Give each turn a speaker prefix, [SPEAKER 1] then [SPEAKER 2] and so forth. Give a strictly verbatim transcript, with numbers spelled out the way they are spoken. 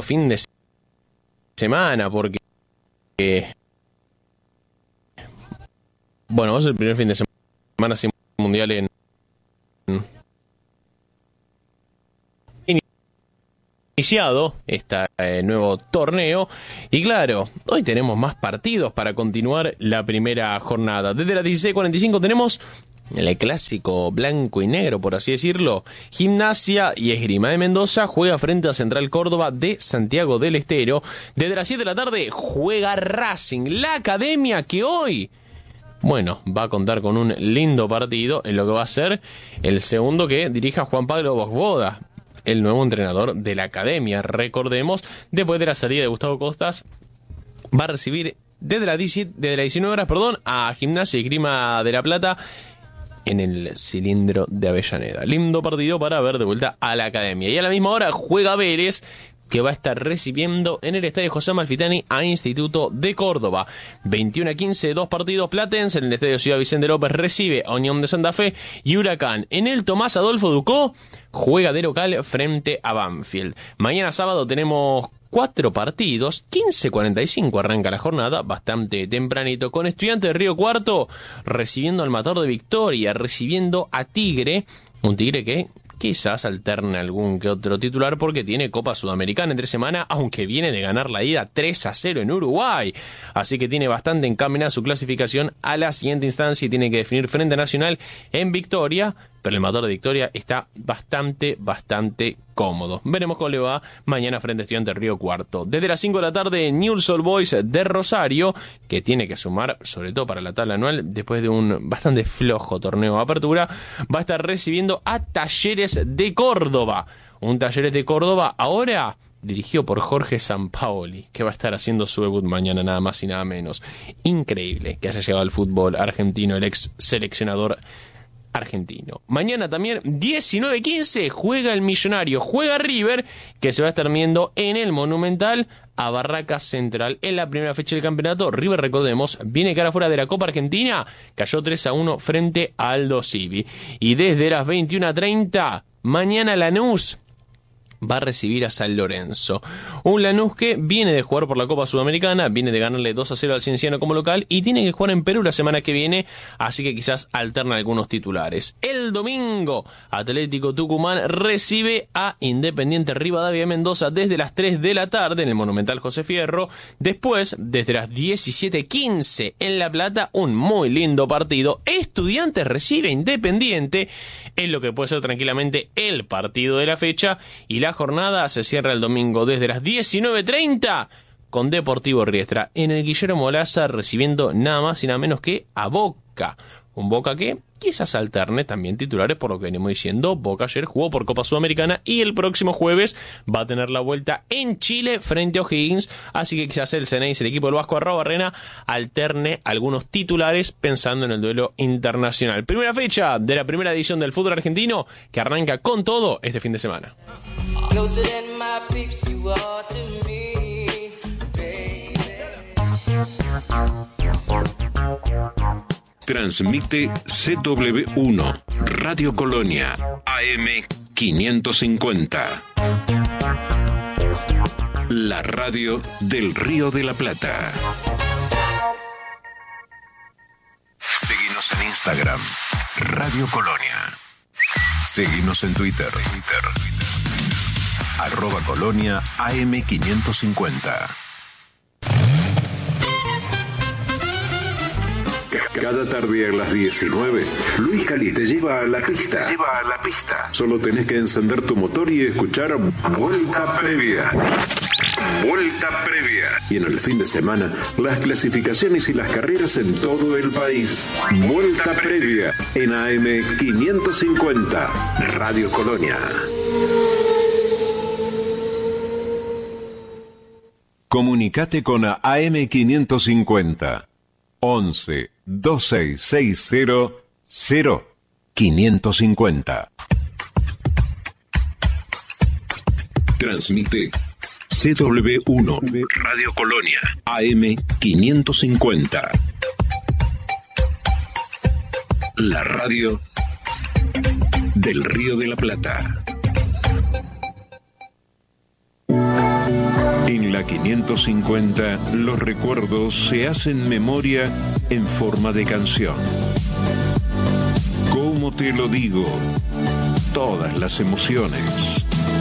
[SPEAKER 1] fin de semana, porque eh, bueno, es el primer fin de semana sin mundial en iniciado este eh, nuevo torneo, y claro, hoy tenemos más partidos para continuar la primera jornada. Desde las dieciséis cuarenta y cinco tenemos el clásico blanco y negro, por así decirlo. Gimnasia y Esgrima de Mendoza juega frente a Central Córdoba de Santiago del Estero. Desde las siete de la tarde juega Racing, la academia, que hoy, bueno, va a contar con un lindo partido en lo que va a ser el segundo que dirija Juan Pablo Bosboda, el nuevo entrenador de la academia. Recordemos, después de la salida de Gustavo Costas, va a recibir desde las diecinueve horas, perdón, a Gimnasia y Esgrima de La Plata en el cilindro de Avellaneda. Lindo partido para ver de vuelta a la academia. Y a la misma hora juega Vélez, que va a estar recibiendo en el estadio José Amalfitani a Instituto de Córdoba. veintiuno a quince, dos partidos. Platense en el estadio Ciudad Vicente López recibe a Unión de Santa Fe, y Huracán en el Tomás Adolfo Ducó juega de local frente a Banfield. Mañana sábado tenemos cuatro partidos. quince cuarenta y cinco arranca la jornada, bastante tempranito, con Estudiantes de Río Cuarto recibiendo al Matador de Victoria, recibiendo a Tigre, un Tigre que quizás alterne algún que otro titular porque tiene Copa Sudamericana entre semana, aunque viene de ganar la ida tres a cero en Uruguay. Así que tiene bastante encaminada su clasificación a la siguiente instancia y tiene que definir frente a Nacional en Victoria. Pero el Matador de Victoria está bastante, bastante cómodo. Veremos cómo le va mañana frente a Estudiantes de Río Cuarto. Desde las cinco de la tarde, Newell's Old Boys de Rosario, que tiene que sumar, sobre todo para la tabla anual, después de un bastante flojo torneo de apertura, va a estar recibiendo a Talleres de Córdoba. Un Talleres de Córdoba ahora dirigido por Jorge Sampaoli, que va a estar haciendo su debut mañana, nada más y nada menos. Increíble que haya llegado al fútbol argentino el ex seleccionador argentino. Mañana también, diecinueve quince, juega el Millonario, juega River, que se va a estar viendo en el Monumental a Barracas Central en la primera fecha del campeonato. River, recordemos, viene cara fuera de la Copa Argentina, cayó tres a uno frente a Aldo Civi. Y desde las veintiuna treinta, mañana Lanús va a recibir a San Lorenzo. Un Lanús que viene de jugar por la Copa Sudamericana, viene de ganarle dos a cero al Cienciano como local y tiene que jugar en Perú la semana que viene, así que quizás alterna algunos titulares. El domingo, Atlético Tucumán recibe a Independiente Rivadavia de Mendoza desde las tres de la tarde en el Monumental José Fierro. Después, desde las diecisiete quince en La Plata, un muy lindo partido. Estudiantes recibe a Independiente, es lo que puede ser tranquilamente el partido de la fecha, y la jornada se cierra el domingo desde las diecinueve treinta con Deportivo Riestra en el Guillermo Laza recibiendo nada más y nada menos que a Boca. Un Boca que quizás alterne también titulares, por lo que venimos diciendo. Boca ayer jugó por Copa Sudamericana y el próximo jueves va a tener la vuelta en Chile frente a O'Higgins, así que quizás el Ceneice, el equipo del Vasco Arrobarrena, alterne algunos titulares pensando en el duelo internacional. Primera fecha de la primera edición del fútbol argentino que arranca con todo este fin de semana.
[SPEAKER 2] Transmite C W uno, Radio Colonia, A M quinientos cincuenta. La radio del Río de la Plata. Seguinos en Instagram, Radio Colonia. Seguinos en Twitter, Twitter. Arroba Colonia A M quinientos cincuenta. Cada tarde a las diecinueve, Luis Cali te lleva a la pista. Lleva a la pista. Solo tenés que encender tu motor y escuchar Vuelta Previa. Vuelta Previa. Y en el fin de semana, las clasificaciones y las carreras en todo el país. Vuelta Previa en A M quinientos cincuenta, Radio Colonia. Comunicate con A M quinientos cincuenta. once, dos seis seis cero, cero, quinientos cincuenta. Transmite C W uno, Radio Colonia, A M quinientos cincuenta. La radio del Río de la Plata. Ruta quinientos cincuenta, los recuerdos se hacen memoria en forma de canción. ¿Cómo te lo digo? Todas las emociones.